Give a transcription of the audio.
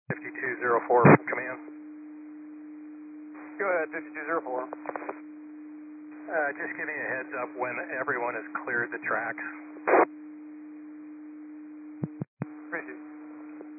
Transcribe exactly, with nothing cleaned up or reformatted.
fifty-two zero four from command. Go ahead, fifty-two zero four. Uh, just give me a heads up when everyone has cleared the tracks.